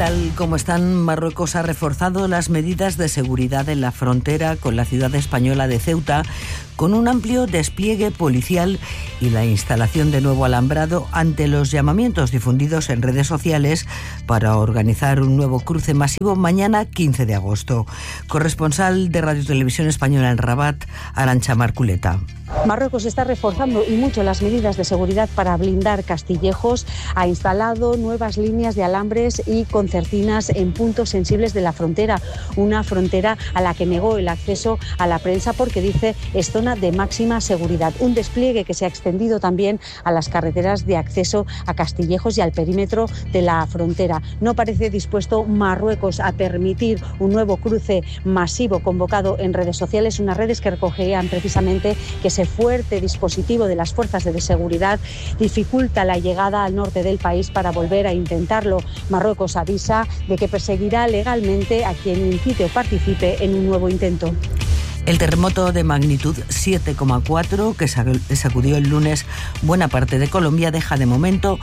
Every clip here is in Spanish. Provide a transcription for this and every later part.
tal como están, Marruecos ha reforzado las medidas de seguridad en la frontera con la ciudad española de Ceuta, con un amplio despliegue policial y la instalación de nuevo alambrado ante los llamamientos difundidos en redes sociales para organizar un nuevo cruce masivo mañana 15 de agosto. Corresponsal de Radio Televisión Española en Rabat, Arantxa Marculeta. Marruecos está reforzando y mucho las medidas de seguridad para blindar Castillejos. Ha instalado nuevas líneas de alambres y concertinas en puntos sensibles de la frontera. Una frontera a la que negó el acceso a la prensa porque dice es zona de máxima seguridad. Un despliegue que se ha extendido también a las carreteras de acceso a Castillejos y al perímetro de la frontera. No parece dispuesto Marruecos a permitir un nuevo cruce masivo convocado en redes sociales, unas redes que recogían precisamente que ese fuerte dispositivo de las fuerzas de seguridad dificulta la llegada al norte del país para volver a intentarlo. Marruecos avisa de que perseguirá legalmente a quien incite o participe en un nuevo intento. El terremoto de magnitud 7,4 que sacudió el lunes buena parte de Colombia deja de momento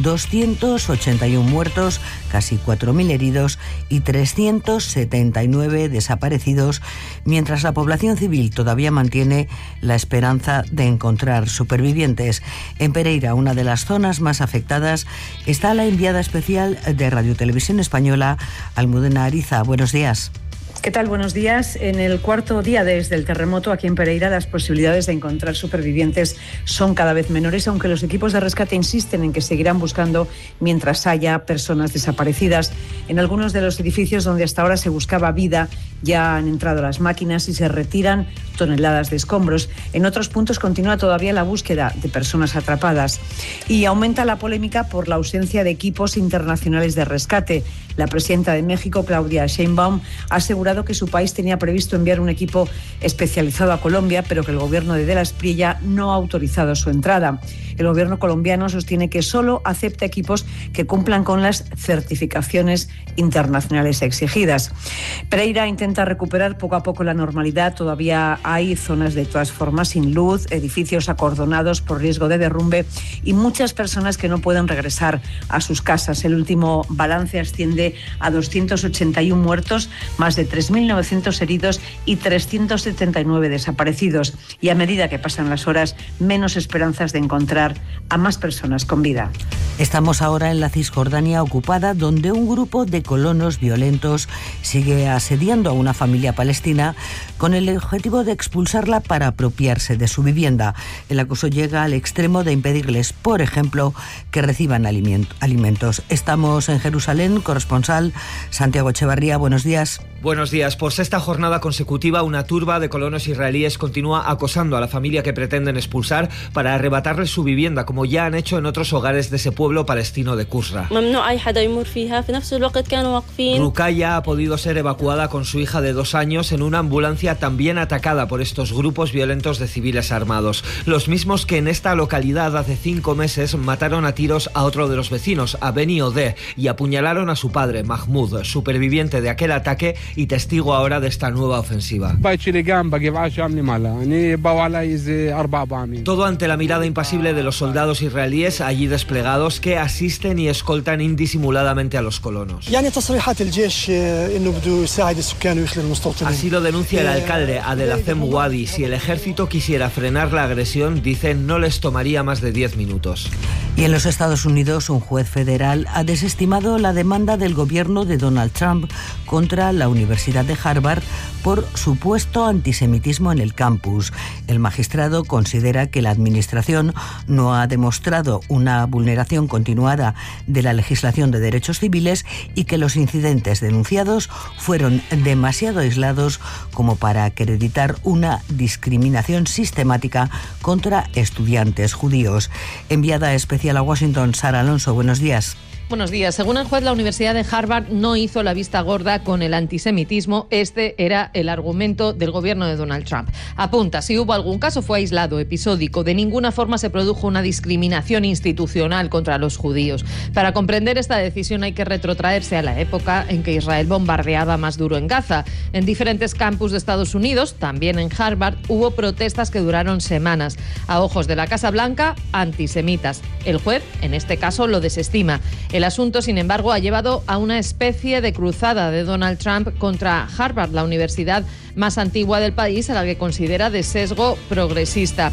281 muertos, casi 4.000 heridos y 379 desaparecidos, mientras la población civil todavía mantiene la esperanza de encontrar supervivientes. En Pereira, una de las zonas más afectadas, está la enviada especial de Radio Televisión Española, Almudena Ariza. Buenos días. ¿Qué tal? Buenos días. En el cuarto día desde el terremoto aquí en Pereira, las posibilidades de encontrar supervivientes son cada vez menores, aunque los equipos de rescate insisten en que seguirán buscando mientras haya personas desaparecidas. En algunos de los edificios donde hasta ahora se buscaba vida ya han entrado las máquinas y se retiran toneladas de escombros. En otros puntos continúa todavía la búsqueda de personas atrapadas y aumenta la polémica por la ausencia de equipos internacionales de rescate. La presidenta de México, Claudia Sheinbaum, ha asegurado que su país tenía previsto enviar un equipo especializado a Colombia, pero que el gobierno de De la Espriella no ha autorizado su entrada. El gobierno colombiano sostiene que solo acepta equipos que cumplan con las certificaciones internacionales exigidas. Pereira intenta recuperar poco a poco la normalidad. Todavía hay zonas de todas formas sin luz, edificios acordonados por riesgo de derrumbe y muchas personas que no pueden regresar a sus casas. El último balance asciende a 281 muertos, más de 3.900 heridos y 379 desaparecidos. Y a medida que pasan las horas, menos esperanzas de encontrar a más personas con vida. Estamos ahora en la Cisjordania ocupada, donde un grupo de colonos violentos sigue asediando a una familia palestina con el objetivo de expulsarla para apropiarse de su vivienda. El acoso llega al extremo de impedirles, por ejemplo, que reciban alimentos. Estamos en Jerusalén, corresponsal Santiago Echevarría, buenos días. Buenos días. Por sexta jornada consecutiva, una turba de colonos israelíes continúa acosando a la familia que pretenden expulsar para arrebatarles su vivienda, como ya han hecho en otros hogares de ese pueblo palestino de Qusra. Rukaya ha podido ser evacuada con su hija de 2 años en una ambulancia también atacada por estos grupos violentos de civiles armados. Los mismos que en esta localidad hace 5 meses mataron a tiros a otro de los vecinos, a Beni Odeh, y apuñalaron a su padre, Mahmoud, superviviente de aquel ataque y testigo ahora de esta nueva ofensiva. Todo ante la mirada impasible de los soldados israelíes allí desplegados que asisten y escoltan indisimuladamente a los colonos. Así lo denuncia el alcalde Adelazem Wadi. Si el ejército quisiera frenar la agresión, dicen, no les tomaría más de 10 minutos. Y en los Estados Unidos, un juez federal ha desestimado la demanda del gobierno de Donald Trump contra la Universidad de Harvard por supuesto antisemitismo en el campus. El magistrado considera que la administración no ha demostrado una vulneración continuada de la legislación de derechos civiles y que los incidentes denunciados fueron demasiado aislados como para acreditar una discriminación sistemática contra estudiantes judíos. Enviada especial a Washington, Sara Alonso, buenos días. Buenos días. Según el juez, la Universidad de Harvard no hizo la vista gorda con el antisemitismo. Este era el argumento del gobierno de Donald Trump. Apunta, si hubo algún caso fue aislado, episódico. De ninguna forma se produjo una discriminación institucional contra los judíos. Para comprender esta decisión hay que retrotraerse a la época en que Israel bombardeaba más duro en Gaza. En diferentes campus de Estados Unidos, también en Harvard, hubo protestas que duraron semanas. A ojos de la Casa Blanca, antisemitas. El juez, en este caso, lo desestima. El asunto, sin embargo, ha llevado a una especie de cruzada de Donald Trump contra Harvard, la universidad más antigua del país, a la que considera de sesgo progresista.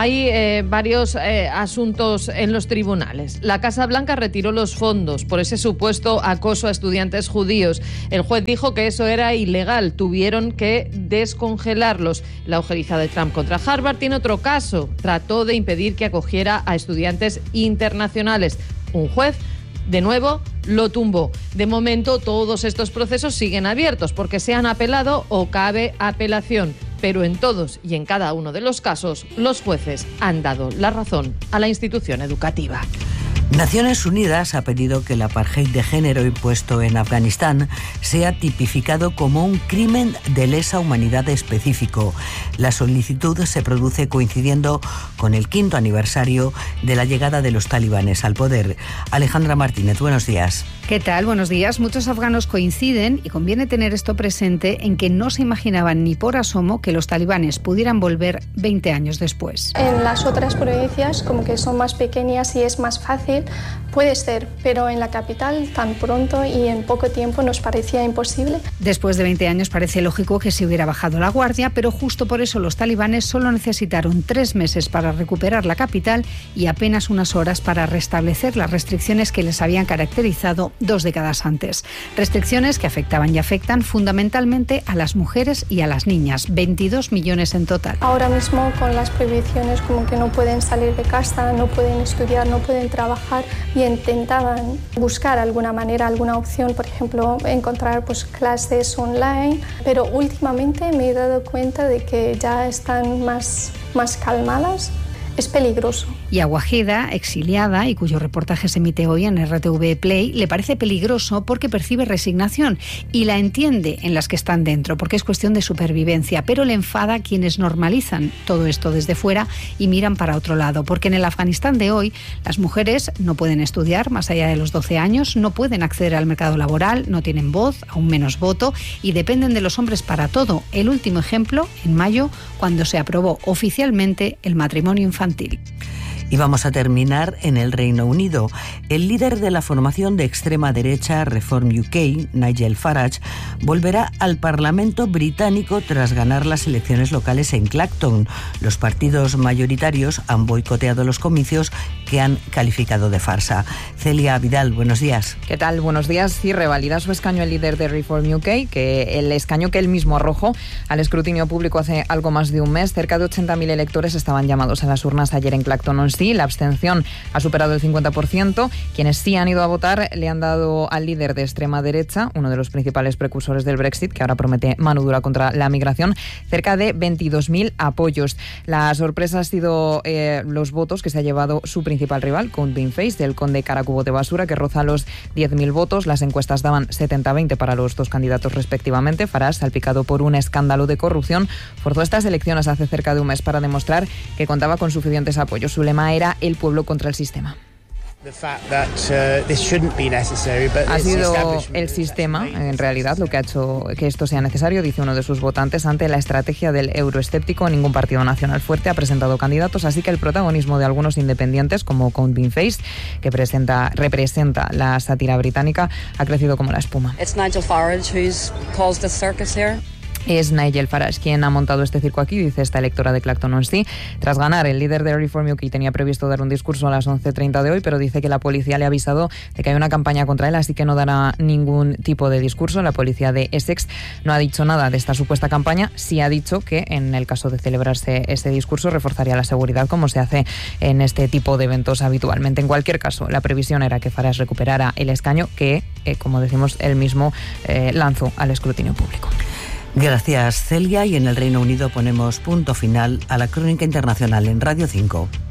Hay varios asuntos en los tribunales. La Casa Blanca retiró los fondos por ese supuesto acoso a estudiantes judíos. El juez dijo que eso era ilegal. Tuvieron que descongelarlos. La ojeriza de Trump contra Harvard tiene otro caso. Trató de impedir que acogiera a estudiantes internacionales. Un juez, de nuevo, lo tumbó. De momento, todos estos procesos siguen abiertos porque se han apelado o cabe apelación. Pero en todos y en cada uno de los casos, los jueces han dado la razón a la institución educativa. Naciones Unidas ha pedido que el apartheid de género impuesto en Afganistán sea tipificado como un crimen de lesa humanidad específico. La solicitud se produce coincidiendo con el 5º aniversario de la llegada de los talibanes al poder. Alejandra Martínez, buenos días. ¿Qué tal? Buenos días. Muchos afganos coinciden, y conviene tener esto presente, en que no se imaginaban ni por asomo que los talibanes pudieran volver 20 años después. En las otras provincias, como que son más pequeñas y es más fácil, puede ser, pero en la capital tan pronto y en poco tiempo nos parecía imposible. Después de 20 años parece lógico que se hubiera bajado la guardia, pero justo por eso los talibanes solo necesitaron 3 meses para recuperar la capital y apenas unas horas para restablecer las restricciones que les habían caracterizado 2 décadas antes. Restricciones que afectaban y afectan fundamentalmente a las mujeres y a las niñas, 22 millones en total. Ahora mismo con las prohibiciones como que no pueden salir de casa, no pueden estudiar, no pueden trabajar, y intentaban buscar alguna manera, alguna opción, por ejemplo, encontrar clases online, pero últimamente me he dado cuenta de que ya están más calmadas. Es peligroso. Y a Wahida, exiliada y cuyo reportaje se emite hoy en RTV Play, le parece peligroso porque percibe resignación y la entiende en las que están dentro, porque es cuestión de supervivencia, pero le enfada a quienes normalizan todo esto desde fuera y miran para otro lado, porque en el Afganistán de hoy las mujeres no pueden estudiar más allá de los 12 años, no pueden acceder al mercado laboral, no tienen voz, aún menos voto, y dependen de los hombres para todo. El último ejemplo, en mayo, cuando se aprobó oficialmente el matrimonio infantil. Y vamos a terminar en el Reino Unido. El líder de la formación de extrema derecha Reform UK, Nigel Farage, volverá al Parlamento británico tras ganar las elecciones locales en Clacton. Los partidos mayoritarios han boicoteado los comicios que han calificado de farsa. Celia Vidal, buenos días. ¿Qué tal? Buenos días. Sí, revalida su escaño el líder de Reform UK, que el escaño que él mismo arrojó al escrutinio público hace algo más de un mes. Cerca de 80.000 electores estaban llamados a las urnas ayer en Clacton-on-Sea. La abstención ha superado el 50%. Quienes sí han ido a votar le han dado al líder de extrema derecha, uno de los principales precursores del Brexit, que ahora promete mano dura contra la migración, cerca de 22.000 apoyos. La sorpresa ha sido los votos que se ha llevado su principal rival, Counting Face, el conde Caracubo de Basura, que roza los 10.000 votos. Las encuestas daban 70-20 para los dos candidatos respectivamente. Farage, salpicado por un escándalo de corrupción, forzó estas elecciones hace cerca de un mes para demostrar que contaba con suficientes apoyos. Su lema era el pueblo contra el sistema. Ha sido el sistema, en realidad, lo que ha hecho que esto sea necesario, dice uno de sus votantes. Ante la estrategia del euroescéptico, ningún partido nacional fuerte ha presentado candidatos, así que el protagonismo de algunos independientes, como Counting Face, que representa la sátira británica, ha crecido como la espuma. It's Nigel Farage who's caused the circus here. Es Nigel Farage quien ha montado este circo aquí, dice esta electora de Clacton-on-Sea. Tras ganar, el líder de Reform UK tenía previsto dar un discurso a las 11:30 de hoy, pero dice que la policía le ha avisado de que hay una campaña contra él, así que no dará ningún tipo de discurso. La policía de Essex no ha dicho nada de esta supuesta campaña. Sí ha dicho que, en el caso de celebrarse ese discurso, reforzaría la seguridad, como se hace en este tipo de eventos habitualmente. En cualquier caso, la previsión era que Farage recuperara el escaño que, como decimos, él mismo lanzó al escrutinio público. Gracias, Celia. Y en el Reino Unido ponemos punto final a la crónica internacional en Radio 5.